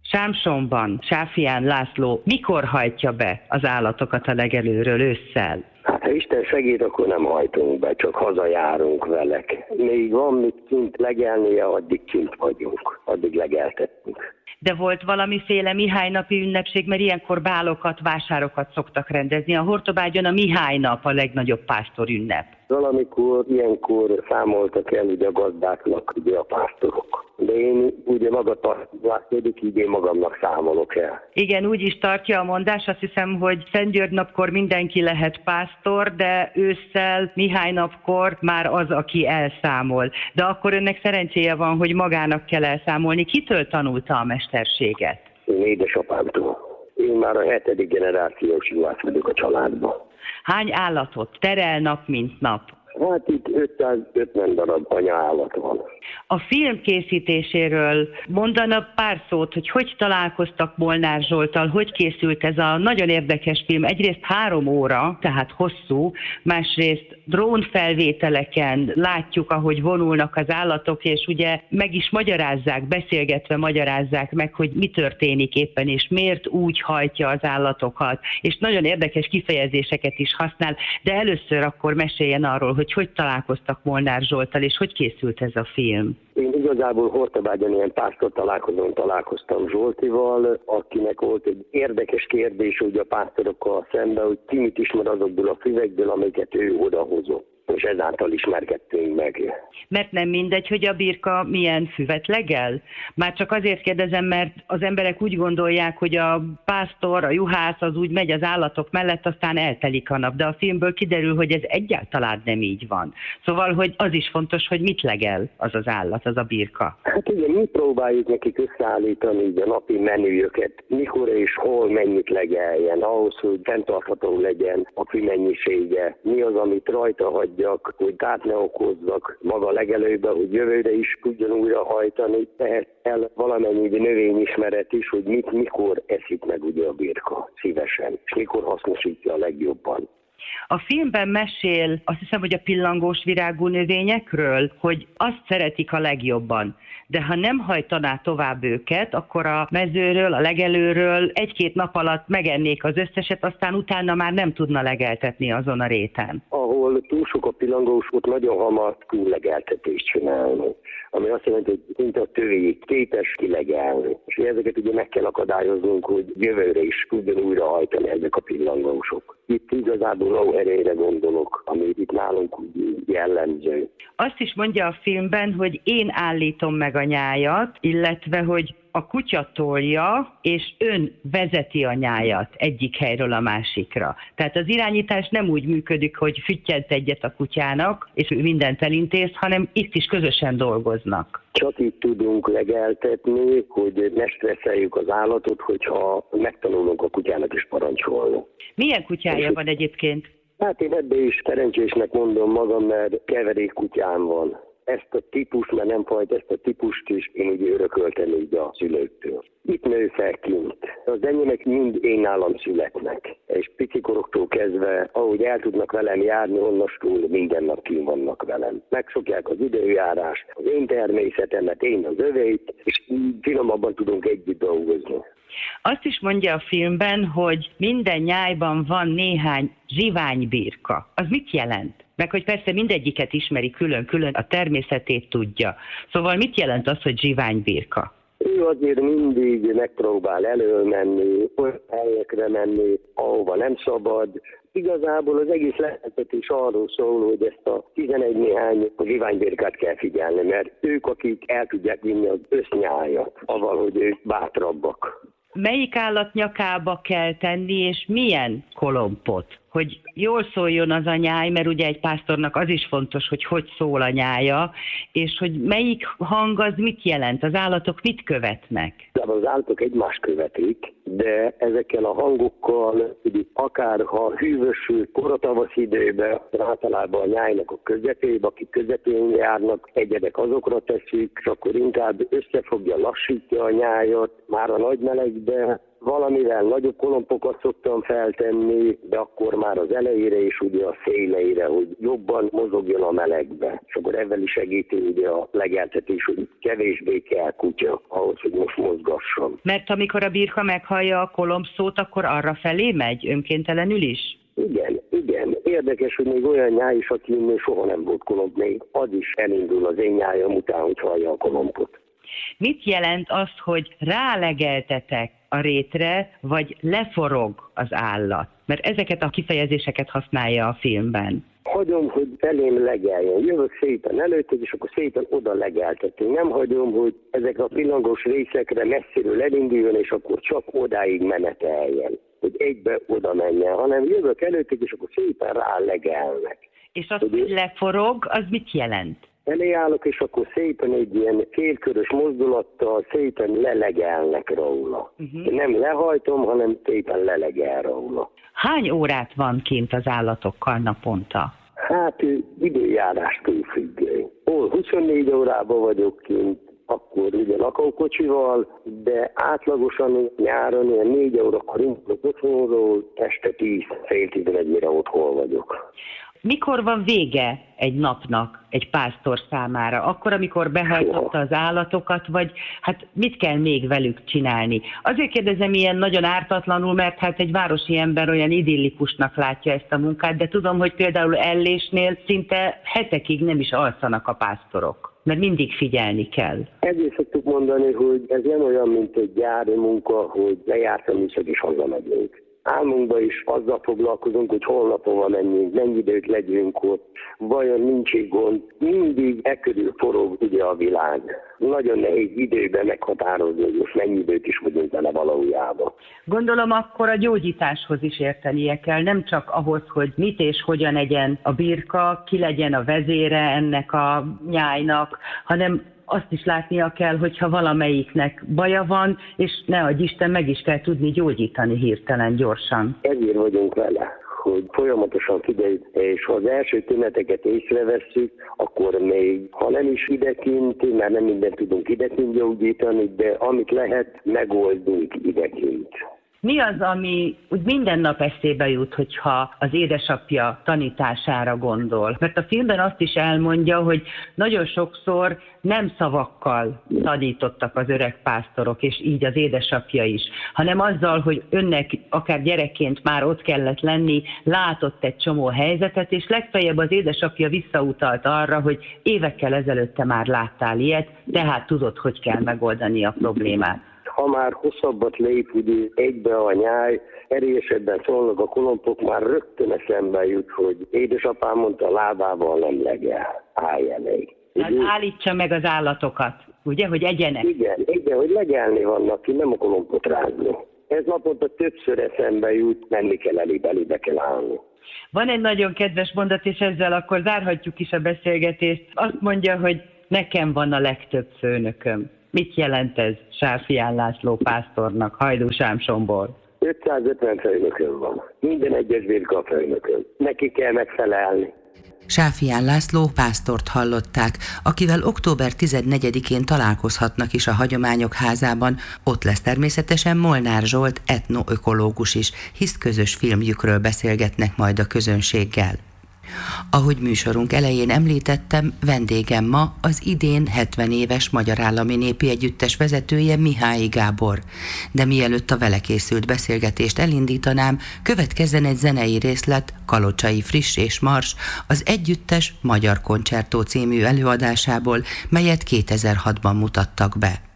Sámsonban Sáfján László mikor hajtja be az állatokat a legelőről ősszel? Hát ha Isten segít, akkor nem hajtunk be, csak hazajárunk velek. Még van mit kint legelnie, addig kint vagyunk, addig legeltettünk. De volt valamiféle Mihály napi ünnepség, mert ilyenkor bálokat, vásárokat szoktak rendezni. A Hortobágyon a Mihály nap a legnagyobb pásztor ünnep. Valamikor, ilyenkor számoltak el ugye a gazdáknak ugye a pásztorok. De én ugye magatartjuk, így én magamnak számolok el. Igen, úgy is tartja a mondás, azt hiszem, hogy Szent György napkor mindenki lehet pásztor, de ősszel, Mihály napkor már az, aki elszámol. De akkor önnek szerencséje van, hogy magának kell elszámolni. Kitől tanulta a mesterséget? Én édesapámtól. Én már a 7. generációs juhász vagyok a családban. Hány állatot terel nap, mint nap? Hát itt 550 darab anyaállat van. A film készítéséről mondana pár szót, hogy találkoztak Molnár Zsolttal, hogy készült ez a nagyon érdekes film. Egyrészt 3 óra, tehát hosszú, másrészt drónfelvételeken látjuk, ahogy vonulnak az állatok, és ugye meg is magyarázzák, beszélgetve magyarázzák meg, hogy mi történik éppen, és miért úgy hajtja az állatokat, és nagyon érdekes kifejezéseket is használ, de először akkor meséljen arról, hogy találkoztak Molnár Zsolttal, és hogy készült ez a film. Én igazából Hortobágyon ilyen pásztor találkozón találkoztam Zsoltival, akinek volt egy érdekes kérdés ugye a pásztorokkal szemben, hogy ki mit ismer azokból a füvekből, amiket ő odahozott. És ezáltal ismerkedtünk meg. Mert nem mindegy, hogy a birka milyen füvet legel? Már csak azért kérdezem, mert az emberek úgy gondolják, hogy a pásztor, a juhász az úgy megy az állatok mellett, aztán eltelik a nap. De a filmből kiderül, hogy ez egyáltalán nem így van. Szóval, hogy az is fontos, hogy mit legel az az állat, az a birka. Hát igen, mi próbáljuk nekik összeállítani így a napi menüjöket, mikor és hol mennyit legeljen, ahhoz, hogy fenntartható legyen a fűmennyisége, mi az, amit rajta hagy, hogy kárt ne okozzak maga legelőbe, hogy jövőre is tudjon újra hajtani. Tehát el valamennyi növényismeret is, hogy mit, mikor eszik meg ugye a birka szívesen, és mikor hasznosítja a legjobban. A filmben mesél, azt hiszem, hogy a pillangós virágú növényekről, hogy azt szeretik a legjobban. De ha nem hajtaná tovább őket, akkor a mezőről, a legelőről 1-2 nap alatt megennék az összeset, aztán utána már nem tudna legeltetni azon a réten. Ahol túl sok a pillangós, ott nagyon hamar túllegeltetést csinálni. Ami azt jelenti, hogy szinte a tövéig képes kilegelni. És ezeket ugye meg kell akadályoznunk, hogy jövőre is tudjon újra hajtani ezek a pillangósok. Itt igazából lóerejére gondolok, ami itt nálunk jellemző. Azt is mondja a filmben, hogy én állítom meg a nyájat, illetve hogy a kutya tolja, és ön vezeti a nyájat egyik helyről a másikra. Tehát az irányítás nem úgy működik, hogy füttyent egyet a kutyának, és mindent elintéz, hanem itt is közösen dolgoznak. Csak így tudunk legeltetni, hogy ne stresszeljük az állatot, hogyha megtanulunk a kutyának is parancsolni. Milyen kutyája van egyébként? Hát én ebbe is szerencsésnek mondom magam, mert keverék kutyám van. Ezt a típust, mert nem fajt, ezt a típust is én ugye örököltem így a szülőktől. Itt nő fel kint. Az enyémek mind én nálam születnek. És picikoroktól kezdve, ahogy el tudnak velem járni, onnastól minden nap kint vannak velem. Megszokják az időjárást, az én természetemet, én az öveit, és így finomabban tudunk együtt dolgozni. Azt is mondja a filmben, hogy minden nyájban van néhány zsiványbirka. Az mit jelent? Meg hogy persze mindegyiket ismeri külön-külön, a természetét tudja. Szóval mit jelent az, hogy zsiványbirka? Ő azért mindig megpróbál elölmenni, olyan helyekre menni, ahova nem szabad. Igazából az egész lehetetés arról szól, hogy ezt a 11 néhány zsiványbirkát kell figyelni, mert ők, akik el tudják vinni az össznyájat, avval, hogy ők bátrabbak. Melyik állat nyakába kell tenni, és milyen kolompot? Hogy jól szóljon az a nyáj, mert ugye egy pásztornak az is fontos, hogy szól a nyája, és hogy melyik hang az mit jelent, az állatok mit követnek? Az állatok egymást követik, de ezekkel a hangokkal, akár ha hűvösül koratavasz időben, általában a nyájnak a közepébe, akik közepén járnak, egyedek azokra teszik, és akkor inkább összefogja, lassítja a nyájat, már a nagy melegben Valamivel nagyobb kolompokat szoktam feltenni, de akkor már az elejére és ugye a széleire, hogy jobban mozogjon a melegbe. És akkor ebben is segíti ugye a legeltetés, hogy kevésbé kell kutya ahhoz, hogy most mozgasson. Mert amikor a birka meghallja a kolomb szót, akkor arra felé megy önkéntelenül is? Igen. Érdekes, hogy még olyan nyáj is, akin soha nem volt kolomb, még az is elindul az én nyájam után, hogy hallja a kolombot. Mit jelent az, hogy rálegeltetek a rétre, vagy leforog az állat? Mert ezeket a kifejezéseket használja a filmben. Hagyom, hogy elém legeljen. Jövök szépen előtt, és akkor szépen oda legeltetünk. Nem hagyom, hogy ezek a pillangós részekre messziről elinduljon, és akkor csak odáig meneteljen, hogy egybe oda menjen, hanem jövök előtt, és akkor szépen rá legelnek. És az, hogy leforog, az mit jelent? Elé állok, és akkor szépen egy ilyen félkörös mozdulattal szépen lelegelnek róla. Nem lehajtom, hanem szépen lelegel róla. Hány órát van kint az állatokkal naponta? Hát időjárástól függő. Hol 24 órában vagyok kint, akkor ugye lakókocsival, de átlagosan nyáron ilyen 4 órakor indulok otthonról, este 10, fél 11-mire otthon vagyok. Mikor van vége egy napnak egy pásztor számára? Akkor, amikor behajtotta az állatokat, vagy hát mit kell még velük csinálni? Azért kérdezem ilyen nagyon ártatlanul, mert hát egy városi ember olyan idillikusnak látja ezt a munkát, de tudom, hogy például Ellésnél szinte hetekig nem is alszanak a pásztorok, mert mindig figyelni kell. Ezért szoktuk mondani, hogy ez nem olyan, mint egy gyári munka, hogy lejártam műszak és hazamegyünk. Álmunkban is azzal foglalkozunk, hogy holnapon menjünk, mennyi időt legyünk ott, vajon nincs egy gond. Mindig körül forog ugye a világ. Nagyon nehéz időben meghatározni, hogy most mennyi időt is vagyunk vele valójában. Gondolom akkor a gyógyításhoz is értenie kell, nem csak ahhoz, hogy mit és hogyan egyen a birka, ki legyen a vezére ennek a nyájnak, hanem azt is látnia kell, hogyha valamelyiknek baja van, és ne adj Isten, meg is kell tudni gyógyítani hirtelen, gyorsan. Ezért vagyunk vele, hogy folyamatosan figyeljük, és ha az első tüneteket észrevesszük, akkor még, ha nem is idekint, mert nem mindent tudunk idekint gyógyítani, de amit lehet, megoldunk idekint. Mi az, ami úgy minden nap eszébe jut, hogyha az édesapja tanítására gondol? Mert a filmben azt is elmondja, hogy nagyon sokszor nem szavakkal tanítottak az öreg pásztorok, és így az édesapja is, hanem azzal, hogy önnek akár gyerekként már ott kellett lenni, látott egy csomó helyzetet, és legfeljebb az édesapja visszautalt arra, hogy évekkel ezelőtt te már láttál ilyet, tehát tudod, hogy kell megoldani a problémát. Ha már hosszabbat lép, ugye egybe a nyáj, erélyesebben szólnak a kolompok, már rögtön eszembe jut, hogy édesapám mondta, a lábával nem legel, állj elég. Hát állítsa meg az állatokat, ugye, hogy egyenek. Igen, hogy legelni vannak ki, nem a kolompot rázni. Ez naponta többször eszembe jut, menni kell elébe kell állni. Van egy nagyon kedves mondat, és ezzel akkor zárhatjuk is a beszélgetést. Azt mondja, hogy nekem van a legtöbb főnököm. Mit jelent ez Sárfián László pásztornak, Hajdú-Sámsonból? 550 főnökön van. Minden egyes birka főnökön. Neki kell megfelelni. Sárfián László pásztort hallották, akivel október 14-én találkozhatnak is a Hagyományok Házában. Ott lesz természetesen Molnár Zsolt etnoökológus is, hisz közös filmjükről beszélgetnek majd a közönséggel. Ahogy műsorunk elején említettem, vendégem ma az idén 70 éves Magyar Állami Népi Együttes vezetője, Mihály Gábor. De mielőtt a vele készült beszélgetést elindítanám, következzen egy zenei részlet Kalocsai Friss és Mars, az együttes Magyar Koncertó című előadásából, melyet 2006-ban mutattak be.